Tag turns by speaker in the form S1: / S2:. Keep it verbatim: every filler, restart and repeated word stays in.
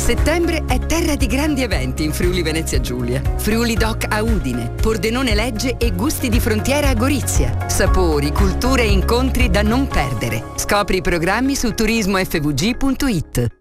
S1: Settembre è terra di grandi eventi in Friuli Venezia Giulia. Friuli Doc a Udine, Pordenone Legge e Gusti di Frontiera a Gorizia. Sapori, culture e incontri da non perdere. Scopri i programmi su turismo f v g punto it.